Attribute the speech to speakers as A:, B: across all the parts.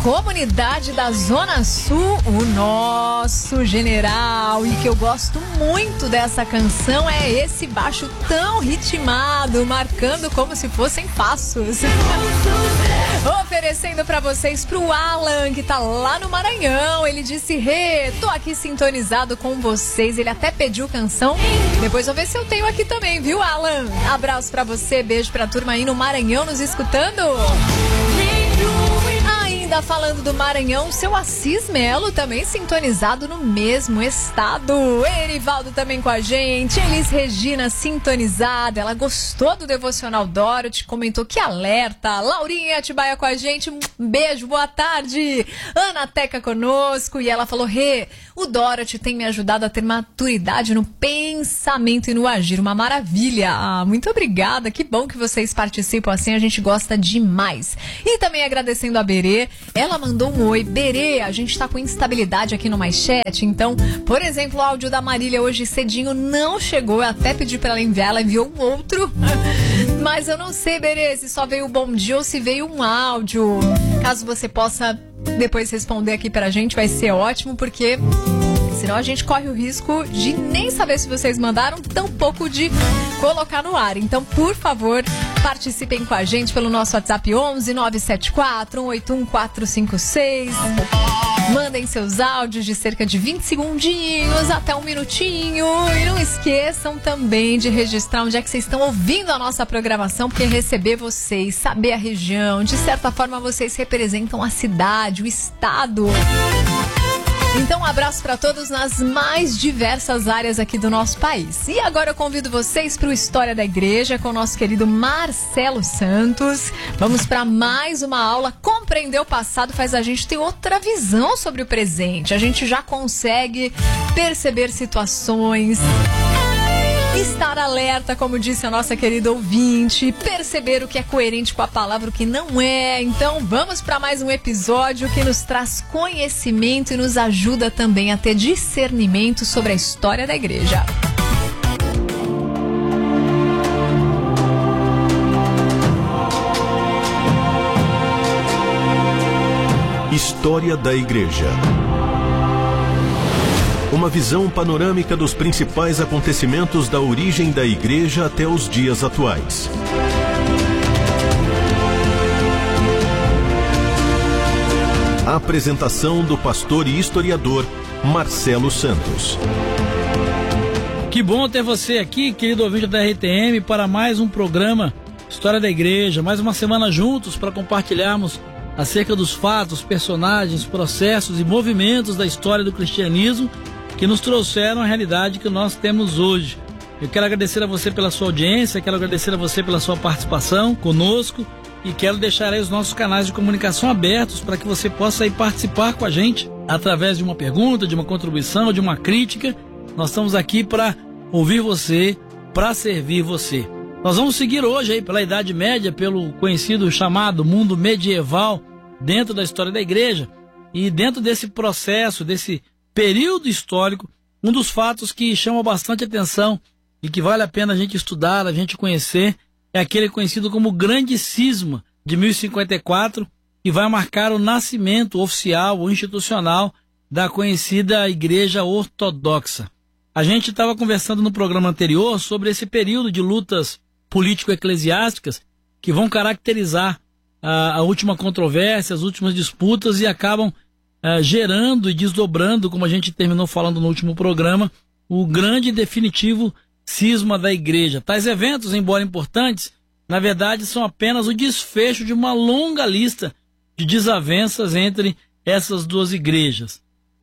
A: comunidade da Zona Sul, o nosso general. E que eu gosto muito dessa canção é esse baixo tão ritmado, marcando como se fossem passos. Oferecendo pra vocês pro Alan, que tá lá no Maranhão. Ele disse: Rê, tô aqui sintonizado com vocês. Ele até pediu canção. Depois eu vou ver se eu tenho aqui também, viu, Alan? Abraço pra você, beijo pra turma aí no Maranhão nos escutando. Ainda falando do Maranhão, seu Assis Melo também sintonizado no mesmo estado. Erivaldo também com a gente. Elis Regina sintonizada. Ela gostou do Devocional Dorothy, comentou que alerta. Laurinha Atibaia com a gente. Um beijo, boa tarde. Ana Teca conosco. E ela falou: Rê, o Dorothy tem me ajudado a ter maturidade no pensamento e no agir. Uma maravilha. Ah, muito obrigada. Que bom que vocês participam assim. A gente gosta demais. E também agradecendo a Berê. Ela mandou um oi. Berê, a gente tá com instabilidade aqui no Mais Chat, então, por exemplo, o áudio da Marília hoje cedinho não chegou. Eu até pedi pra ela enviar, ela enviou um outro. Mas eu não sei, Berê, se só veio bom dia ou se veio um áudio. Caso você possa depois responder aqui pra gente, vai ser ótimo, porque senão a gente corre o risco de nem saber se vocês mandaram, tampouco de colocar no ar. Então, por favor, participem com a gente pelo nosso WhatsApp 11 974 181 456. Mandem seus áudios de cerca de 20 segundinhos até 1 minutinho. E não esqueçam também de registrar onde é que vocês estão ouvindo a nossa programação, porque receber vocês, saber a região, de certa forma vocês representam a cidade, o estado. Então, um abraço para todos nas mais diversas áreas aqui do nosso país. E agora eu convido vocês para o História da Igreja com o nosso querido Marcelo Santos. Vamos para mais uma aula. Compreender o passado faz a gente ter outra visão sobre o presente. A gente já consegue perceber situações, estar alerta, como disse a nossa querida ouvinte, perceber o que é coerente com a palavra, o que não é. Então vamos para mais um episódio que nos traz conhecimento e nos ajuda também a ter discernimento sobre a história da igreja.
B: História da Igreja. Uma visão panorâmica dos principais acontecimentos da origem da Igreja até os dias atuais. A apresentação do pastor e historiador Marcelo Santos.
C: Que bom ter você aqui, querido ouvinte da RTM, para mais um programa História da Igreja. Mais uma semana juntos para compartilharmos acerca dos fatos, personagens, processos e movimentos da história do cristianismo que nos trouxeram a realidade que nós temos hoje. Eu quero agradecer a você pela sua audiência, quero agradecer a você pela sua participação conosco e quero deixar aí os nossos canais de comunicação abertos para que você possa aí participar com a gente através de uma pergunta, de uma contribuição, de uma crítica. Nós estamos aqui para ouvir você, para servir você. Nós vamos seguir hoje aí pela Idade Média, pelo conhecido chamado mundo medieval dentro da história da igreja. E dentro desse processo, desse período histórico, um dos fatos que chama bastante atenção e que vale a pena a gente estudar, a gente conhecer, é aquele conhecido como Grande Cisma de 1054, que vai marcar o nascimento oficial ou institucional da conhecida Igreja Ortodoxa. A gente estava conversando no programa anterior sobre esse período de lutas político-eclesiásticas que vão caracterizar a última controvérsia, as últimas disputas e acabam gerando e desdobrando, como a gente terminou falando no último programa, o grande e definitivo cisma da igreja. Tais eventos, embora importantes, na verdade são apenas o desfecho de uma longa lista de desavenças entre essas duas igrejas.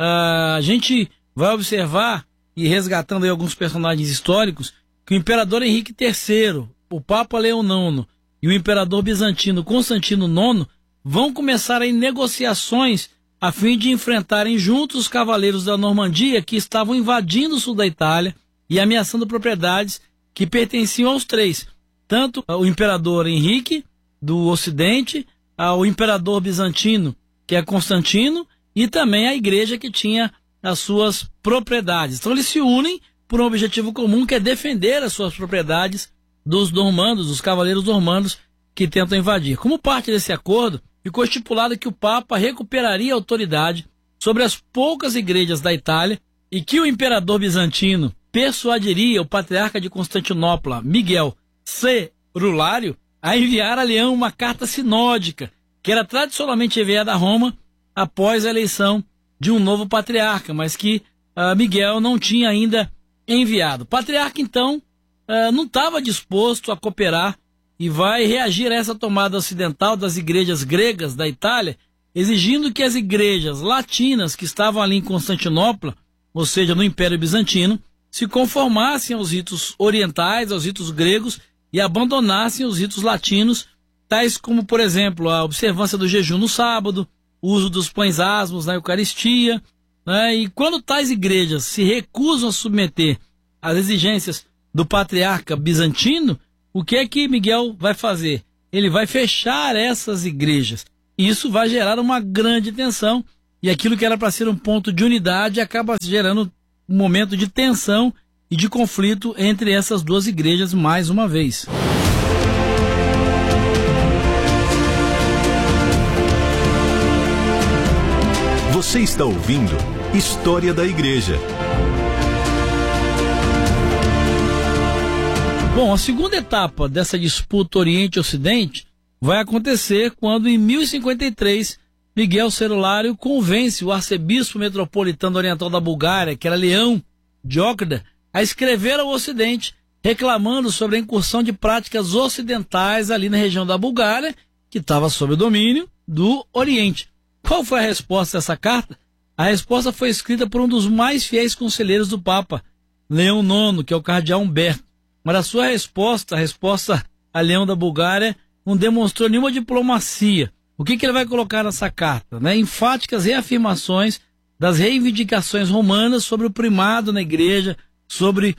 C: A gente vai observar, e resgatando aí alguns personagens históricos, que o imperador Henrique III, o Papa Leão IX e o imperador bizantino Constantino IX vão começar aí negociações a fim de enfrentarem juntos os cavaleiros da Normandia que estavam invadindo o sul da Itália e ameaçando propriedades que pertenciam aos três, tanto o imperador Henrique do Ocidente, ao imperador bizantino, que é Constantino, e também a igreja que tinha as suas propriedades. Então eles se unem por um objetivo comum, que é defender as suas propriedades dos normandos, dos cavaleiros normandos que tentam invadir. Como parte desse acordo, ficou estipulado que o Papa recuperaria a autoridade sobre as poucas igrejas da Itália e que o imperador bizantino persuadiria o patriarca de Constantinopla, Miguel Cerulário, a enviar a Leão uma carta sinódica, que era tradicionalmente enviada a Roma após a eleição de um novo patriarca, mas que Miguel não tinha ainda enviado. O patriarca, então, não estava disposto a cooperar e vai reagir a essa tomada ocidental das igrejas gregas da Itália, exigindo que as igrejas latinas que estavam ali em Constantinopla, ou seja, no Império Bizantino, se conformassem aos ritos orientais, aos ritos gregos, e abandonassem os ritos latinos, tais como, por exemplo, a observância do jejum no sábado, o uso dos pães asmos na Eucaristia, né? E quando tais igrejas se recusam a submeter às exigências do patriarca bizantino, o que é que Miguel vai fazer? Ele vai fechar essas igrejas. Isso vai gerar uma grande tensão, e aquilo que era para ser um ponto de unidade acaba gerando um momento de tensão e de conflito entre essas duas igrejas mais uma vez.
B: Você está ouvindo História da Igreja.
C: Bom, a segunda etapa dessa disputa Oriente-Ocidente vai acontecer quando, em 1053, Miguel Cerulário convence o arcebispo metropolitano oriental da Bulgária, que era Leão Diócrida, a escrever ao Ocidente, reclamando sobre a incursão de práticas ocidentais ali na região da Bulgária, que estava sob o domínio do Oriente. Qual foi a resposta dessa carta? A resposta foi escrita por um dos mais fiéis conselheiros do Papa, Leão IX, que é o cardeal Humberto. Mas a sua resposta, a resposta a Leão da Bulgária, não demonstrou nenhuma diplomacia. O que ele vai colocar nessa carta? Enfáticas reafirmações das reivindicações romanas sobre o primado na igreja, sobre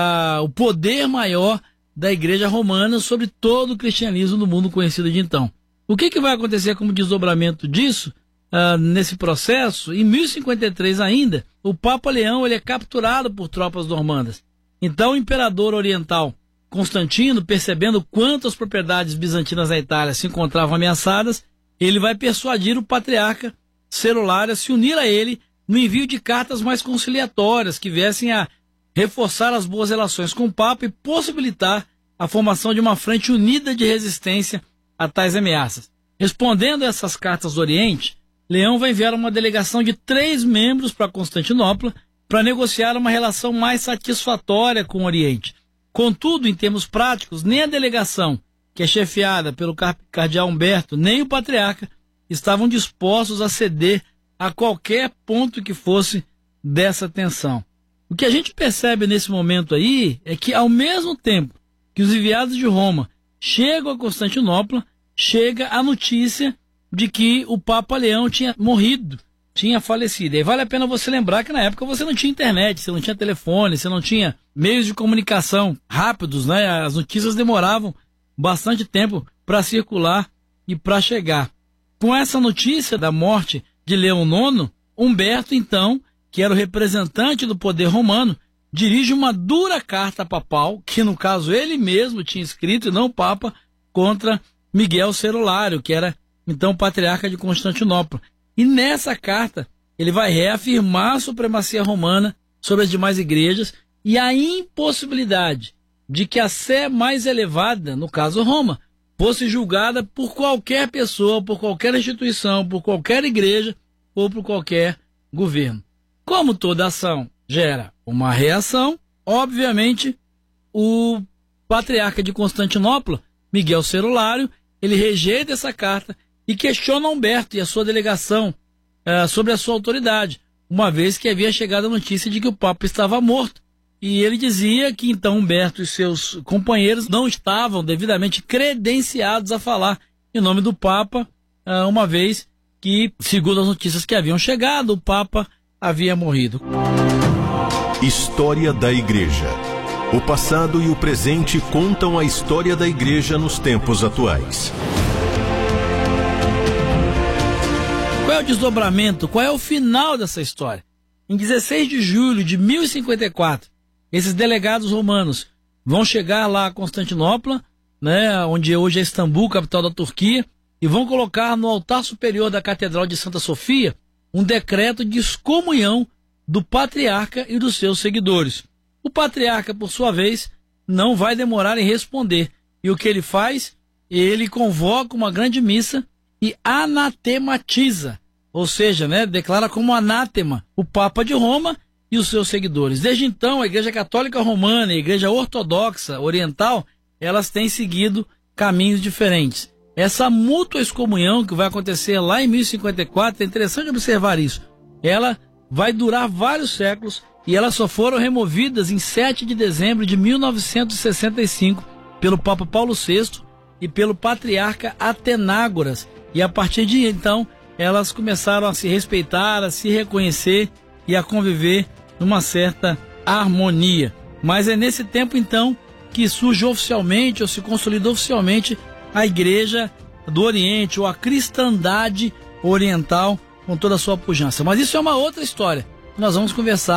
C: o poder maior da igreja romana sobre todo o cristianismo do mundo conhecido de então. O que vai acontecer como desdobramento disso nesse processo? Em 1053 ainda, o Papa Leão ele é capturado por tropas normandas. Então o imperador oriental Constantino, percebendo quantas propriedades bizantinas na Itália se encontravam ameaçadas, ele vai persuadir o patriarca Cerulário a se unir a ele no envio de cartas mais conciliatórias que viessem a reforçar as boas relações com o Papa e possibilitar a formação de uma frente unida de resistência a tais ameaças. Respondendo a essas cartas do Oriente, Leão vai enviar uma delegação de 3 membros para Constantinopla para negociar uma relação mais satisfatória com o Oriente. Contudo, em termos práticos, nem a delegação, que é chefiada pelo cardeal Humberto, nem o patriarca estavam dispostos a ceder a qualquer ponto que fosse dessa tensão. O que a gente percebe nesse momento aí é que, ao mesmo tempo que os enviados de Roma chegam a Constantinopla, chega a notícia de que o Papa Leão tinha morrido, tinha falecido. E aí vale a pena você lembrar que na época você não tinha internet, você não tinha telefone, você não tinha meios de comunicação rápidos, né? As notícias demoravam bastante tempo para circular e para chegar. Com essa notícia da morte de Leão IX, Humberto, então, que era o representante do poder romano, dirige uma dura carta papal, que no caso ele mesmo tinha escrito, e não o Papa, contra Miguel Cerulário, que era então patriarca de Constantinopla. E nessa carta ele vai reafirmar a supremacia romana sobre as demais igrejas e a impossibilidade de que a sé mais elevada, no caso Roma, fosse julgada por qualquer pessoa, por qualquer instituição, por qualquer igreja ou por qualquer governo. Como toda ação gera uma reação, obviamente o patriarca de Constantinopla, Miguel Cerulário, ele rejeita essa carta e questiona Humberto e a sua delegação sobre a sua autoridade, uma vez que havia chegado a notícia de que o Papa estava morto. E ele dizia que então Humberto e seus companheiros não estavam devidamente credenciados a falar em nome do Papa, uma vez que, segundo as notícias que haviam chegado, o Papa havia morrido.
B: História da Igreja. O passado e o presente contam a história da Igreja nos tempos atuais.
C: Qual é o desdobramento? Qual é o final dessa história? Em 16 de julho de 1054, esses delegados romanos vão chegar lá a Constantinopla, né, onde hoje é Istambul, capital da Turquia, e vão colocar no altar superior da Catedral de Santa Sofia um decreto de excomunhão do patriarca e dos seus seguidores. O patriarca, por sua vez, não vai demorar em responder. E o que ele faz? Ele convoca uma grande missa e anatematiza, ou seja, declara como anátema o Papa de Roma e os seus seguidores. Desde então, a Igreja Católica Romana e a Igreja Ortodoxa Oriental, elas têm seguido caminhos diferentes. Essa mútua excomunhão que vai acontecer lá em 1054, é interessante observar isso. Ela vai durar vários séculos e elas só foram removidas em 7 de dezembro de 1965 pelo Papa Paulo VI e pelo Patriarca Atenágoras. E a partir de então, elas começaram a se respeitar, a se reconhecer e a conviver numa certa harmonia. Mas é nesse tempo, então, que surge oficialmente, ou se consolida oficialmente, a Igreja do Oriente, ou a cristandade oriental, com toda a sua pujança. Mas isso é uma outra história. Nós vamos conversar